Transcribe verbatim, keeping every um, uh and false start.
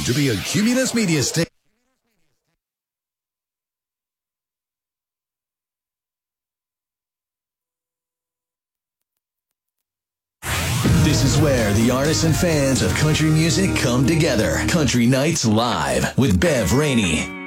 to be a Cumulus Media station. This is where the artists and fans of country music come together. Country Nights Live with Bev Rainey.